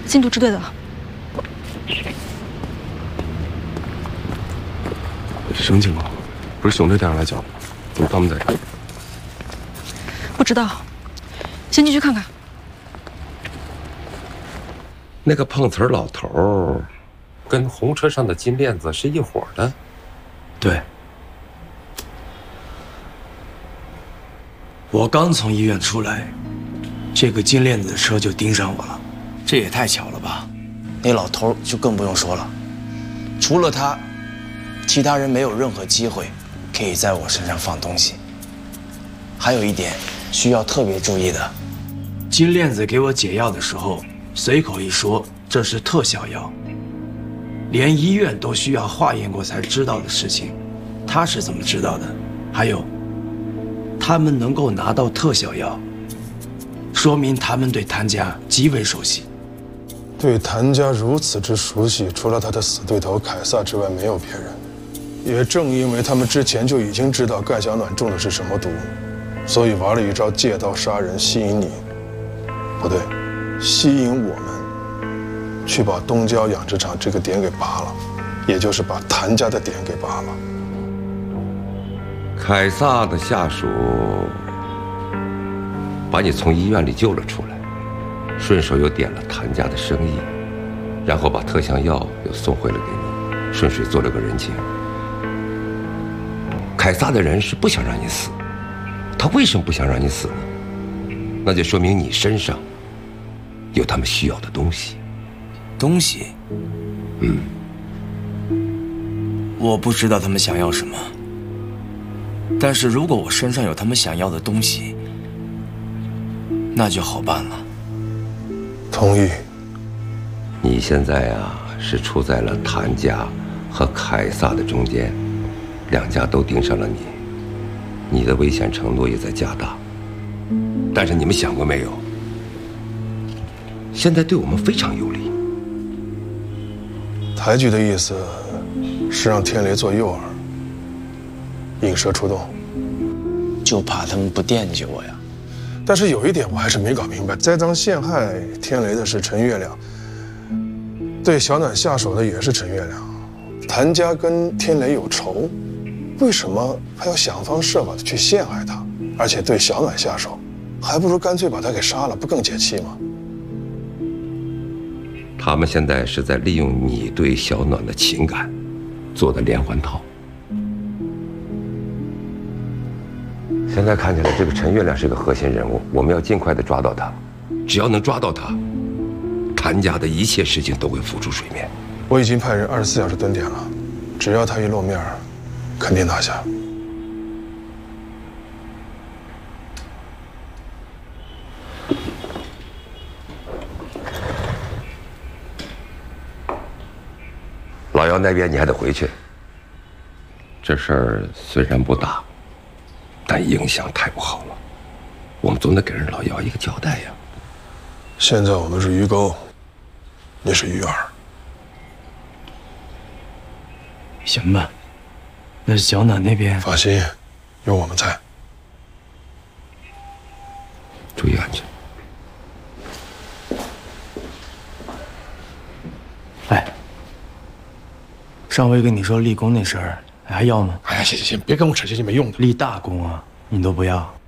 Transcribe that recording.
禁毒支队的。 什么情况？不是熊队带上来叫的，怎么他们在这？ 不知道，先进去看看。 那个碰瓷儿老头儿，跟红车上的金链子是一伙的。 对。我刚从医院出来，这个金链子的车就盯上我了，这也太巧了吧？那老头就更不用说了，除了他，其他人没有任何机会可以在我身上放东西。还有一点需要特别注意的，金链子给我解药的时候，随口一说这是特效药，连医院都需要化验过才知道的事情，他是怎么知道的？还有，他们能够拿到特效药，说明他们对谭家极为熟悉。 对谭家如此之熟悉，除了他的死对头凯撒之外，没有别人。也正因为他们之前就已经知道盖小暖中的是什么毒，所以玩了一招借刀杀人，吸引你，不对，吸引我们，去把东郊养殖场这个点给拔了，也就是把谭家的点给拔了。 凯撒的下属把你从医院里救了出来，顺手又点了谭家的生意，然后把特效药又送回了给你，顺水做了个人情。凯撒的人是不想让你死，他为什么不想让你死呢？那就说明你身上有他们需要的东西。 东西？我不知道他们想要什么，但是如果我身上有他们想要的东西，那就好办了。 同意。 你现在啊，是处在了谭家和凯撒的中间，两家都盯上了你，你的危险程度也在加大。但是你们想过没有，现在对我们非常有利。 抬举的意思是让天雷做诱饵，引蛇出洞， 就怕他们不惦记我呀。 但是有一点我还是没搞明白，栽赃陷害天雷的是陈月亮，对小暖下手的也是陈月亮。谭家跟天雷有仇，为什么还要想方设法的去陷害他，而且对小暖下手？还不如干脆把他给杀了，不更解气吗？ 他们现在是在利用你对小暖的情感做的连环套。现在看起来，这个陈月亮是个核心人物，我们要尽快的抓到他。只要能抓到他，谭家的一切事情都会浮出水面。 我已经派人24小时蹲点了，只要他一露面，肯定拿下。 老姚那边你还得回去。这事儿虽然不大，但影响太不好了，我们总得给人老姚一个交代呀。 现在我们是鱼钩，你是鱼饵。 行吧，那小暖那边放心，有我们在。 注意安全。 哎，上回跟你说立功那事儿还要吗？ 哎呀，行，别跟我扯这些没用的。 立大功啊，你都不要？